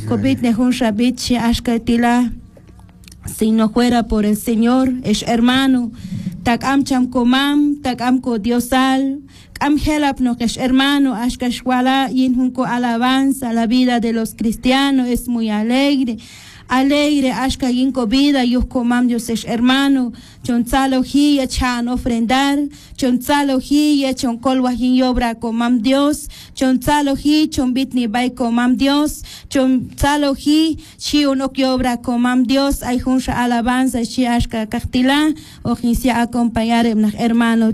COVID nehun shabit shi ashkatila. Si no fuera por el Señor, es hermano. Tak am cham komam, tak am ko diosal. Am helap no es hermano, ashkashwala yin junko alabanza. La vida de los cristianos es muy alegre. Alegre, ashka yinko vida, yus komam Dios es hermano. Chonzalo hi echan ofrendar. Chonzalo hi echon kolwa hin yobra komam Dios. Chonzalo hi chonbit ni bay komam Dios. Chonzalo hi chi unok yobra komam Dios. Ay junsha alabanza chi ashka kachtila. O jinsia acompañar hermano.